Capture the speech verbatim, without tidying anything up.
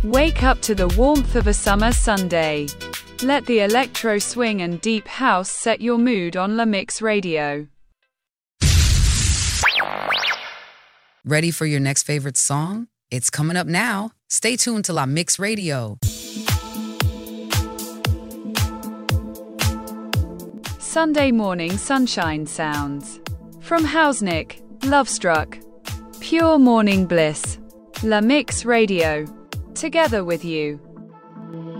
Wake up to the warmth of a summer Sunday. Let the electro swing and deep house set your mood on La Mix Radio. Ready for your next favorite song? It's coming up now. Stay tuned to La Mix Radio. Sunday morning sunshine sounds. From Hausnick, Lovestruck. Pure morning bliss. La Mix Radio. Together with you.